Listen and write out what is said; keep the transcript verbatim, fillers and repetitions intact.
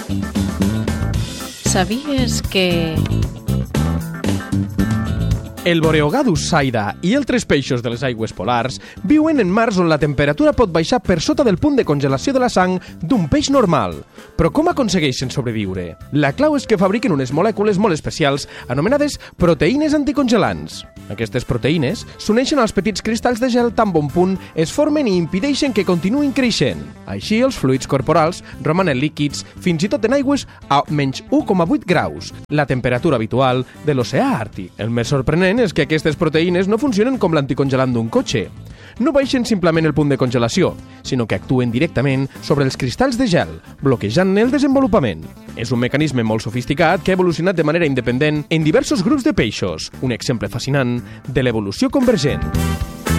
Sabies que... El Boreogadus saida i altres peixos de les aigües polars viuen en mars on la temperatura pot baixar per sota del punt de congelació de la sang d'un peix normal. Però com aconsegueixen sobreviure? La clau és que fabriquen unes molècules molt especials anomenades proteïnes anticongelants. Aquestes proteïnes s'uneixen als petits cristalls de gel tan bon punt es formen i impedeixen que continuïn creixent. Així, els fluids corporals romanen líquids fins i tot en aigües a menys u coma vuit graus, la temperatura habitual de l'oceà Àrtic. El més sorprenent és que aquestes proteïnes no funcionen com l'anticongelant d'un cotxe. No baixen simplement el punt de congelació, sinó que actuen directament sobre els cristalls de gel, bloquejant-ne el desenvolupament. És un mecanisme molt sofisticat que ha evolucionat de manera independent en diversos grups de peixos, un exemple fascinant de l'evolució convergent.